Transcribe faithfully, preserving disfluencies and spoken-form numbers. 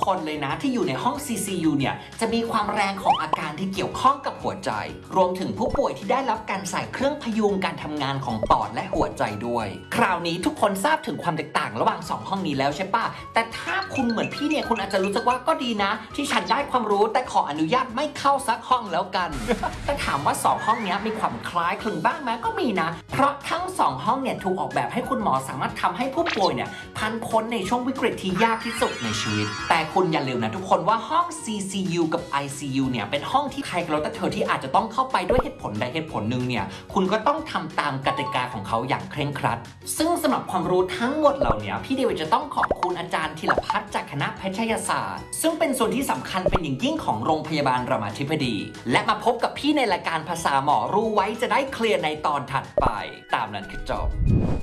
คนเลยนะที่อยู่ในห้อง ซี ซี ยู เนี่ยจะมีความแรงของอาการที่เกี่ยวข้องกับหัวใจรวมถึงผู้ป่วยที่ได้รับการใส่เครื่องพยุงการทำงานของปอดและหัวใจด้วยคราวนี้ทุกคนทราบถึงความแตกต่างระหว่างสองห้องนี้แล้วใช่ปะแต่ถ้าคุณเหมือนพี่เนี่ยคุณอาจจะรู้สึกว่าก็ดีนะที่ฉันได้ความรู้แต่ขออนุญาตไม่เข้าสักห้องแล้วกัน แต่ถามว่าสองห้องนี้มีความคล้ายคลึงบ้างไหมก็มีนะเพราะทั้งสองห้องเนี่ยถูกออกแบบให้คุณหมอสามารถทำให้ผู้ป่วยเนี่ยผ่านพ้นในช่วงวิกฤตที่ยากที่สุดในชีวิตแต่คุณอย่าลืมนะทุกคนว่าห้อง ซี ซี ยู กับ ไอ ซี ยู เนี่ยเป็นห้องที่ใครก็แล้วแต่เธอที่อาจจะต้องเข้าไปด้วยเหตุผลใดเหตุผลหนึ่งเนี่ยคุณก็ต้องทำตามกติกาของเขาอย่างเคร่งครัดซึ่งสำหรับความรู้ทั้งหมดเหล่านี้พี่เดวิดจะต้องขอบคุณอาจารย์ธีรพัฒน์จากคณะแพทยศาสตร์ซึ่งเป็นส่วนที่สำคัญเป็นอย่างยิ่งของโรงพยาบาลรามาธิบดีและมาพบกับพี่ในรายการภาษาหมอรู้ไว้จะได้เคลียร์ในตอนถัดไปตามนั้นคือจบ